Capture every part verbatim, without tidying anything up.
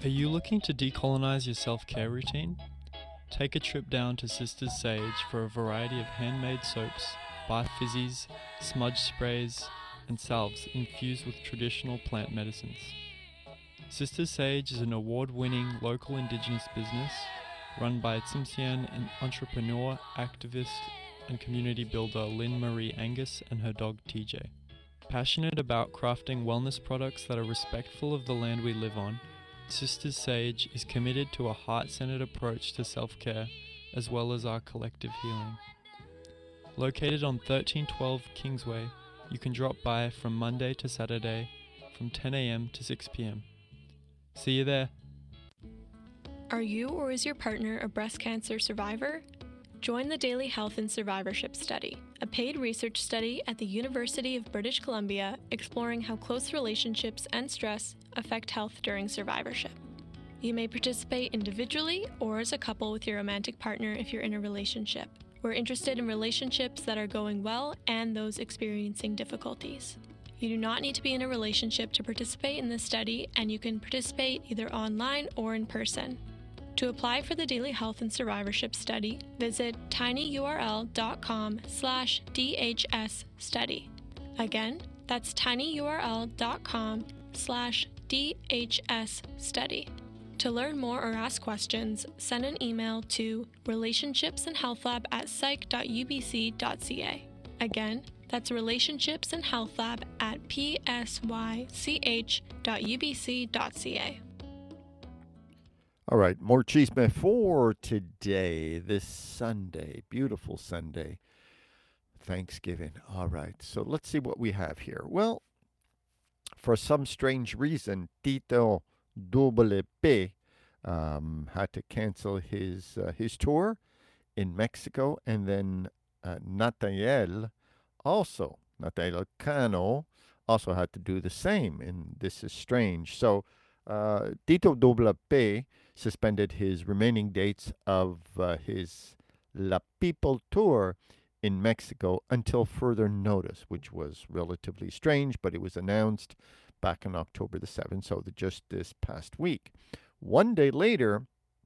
Are you looking to decolonize your self-care routine? Take a trip down to Sisters Sage for a variety of handmade soaps, bath fizzies, smudge sprays, and salves infused with traditional plant medicines. Sisters Sage is an award-winning local indigenous business run by Tsimshian and entrepreneur, activist, and community builder Lynn Marie Angus and her dog T J. Passionate about crafting wellness products that are respectful of the land we live on, Sisters Sage is committed to a heart-centered approach to self-care as well as our collective healing. Located on thirteen twelve Kingsway, you can drop by from Monday to Saturday from ten a.m. to six p.m. See you there. Are you or is your partner a breast cancer survivor? Join the Daily Health and Survivorship Study, a paid research study at the University of British Columbia exploring how close relationships and stress affect health during survivorship. You may participate individually or as a couple with your romantic partner if you're in a relationship. We're interested in relationships that are going well and those experiencing difficulties. You do not need to be in a relationship to participate in this study, and you can participate either online or in person. To apply for the Daily Health and Survivorship Study, visit tinyurl.com slash DHS study. Again, that's tinyurl.com slash DHS study. To learn more or ask questions, send an email to relationshipsandhealthlab at psych.ubc.ca. Again, that's relationshipsandhealthlab at psych.ubc.ca. All right, more chisme for today, this Sunday, beautiful Sunday, Thanksgiving. All right, so let's see what we have here. Well, for some strange reason, Tito Double P um, had to cancel his uh, his tour in Mexico, and then uh, Nathaniel also, Nathaniel Cano also had to do the same, and this is strange. So uh, Tito Double P suspended his remaining dates of uh, his La People tour in Mexico until further notice, which was relatively strange, but it was announced back on October the seventh, so the, just this past week. One day later,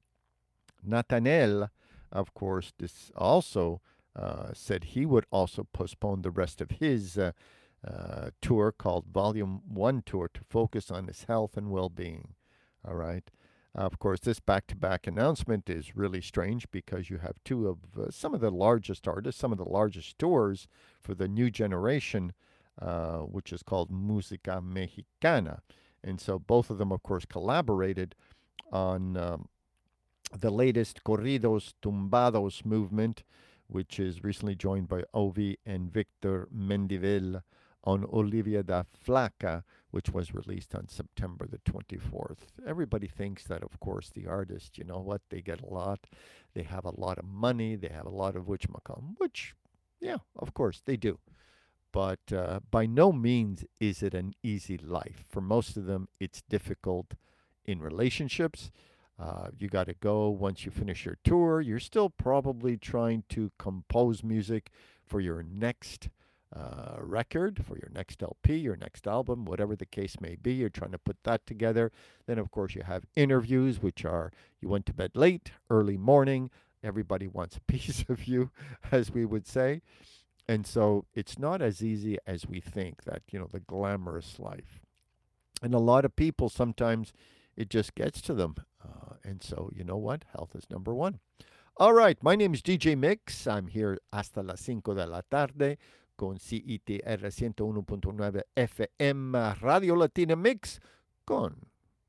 Nathaniel, of course, this also uh, said he would also postpone the rest of his uh, uh, tour called Volume one Tour to focus on his health and well-being. All right. Of course, this back-to-back announcement is really strange because you have two of uh, some of the largest artists, some of the largest tours for the new generation, uh, which is called Música Mexicana. And so both of them, of course, collaborated on um, the latest Corridos Tumbados movement, which is recently joined by Ovi and Victor Mendivel on Olivia da Flaca, which was released on September the twenty-fourth. Everybody thinks that, of course, the artists, you know what, they get a lot, they have a lot of money, they have a lot of whatchamacallit, which, yeah, of course, they do. But uh, by no means is it an easy life. For most of them, it's difficult in relationships. Uh, you got to go once you finish your tour. You're still probably trying to compose music for your next Uh, record, for your next L P, your next album, whatever the case may be. You're trying to put that together. Then, of course, you have interviews, which are you went to bed late, early morning. Everybody wants a piece of you, as we would say. And so it's not as easy as we think, that, you know, the glamorous life. And a lot of people, sometimes it just gets to them. Uh, and so, you know what? Health is number one. All right. My name is D J Mix. I'm here hasta las cinco de la tarde. Con C I T R ciento uno punto nueve F M Radio Latina Mix con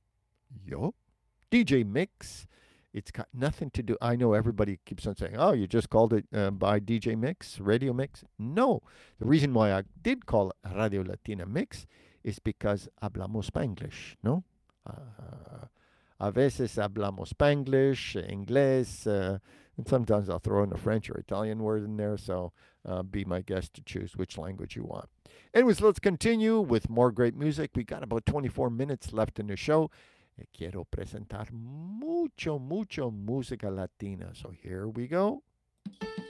yo, D J Mix. It's got nothing to do. I know everybody keeps on saying, oh, you just called it uh, by D J Mix, Radio Mix. No. The reason why I did call it Radio Latina Mix is because hablamos Spanglish, no? Uh, a veces hablamos Spanglish, Inglés, uh, and sometimes I'll throw in a French or Italian word in there, so uh, be my guest to choose which language you want. Anyways, let's continue with more great music. We got about twenty-four minutes left in the show. Quiero presentar mucho, mucho música latina. So here we go.